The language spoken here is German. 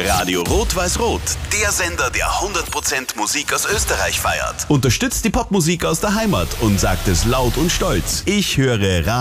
Radio Rot-Weiß-Rot, der Sender, der 100% Musik aus Österreich feiert. Unterstützt die Popmusik aus der Heimat und sagt es laut und stolz. Ich höre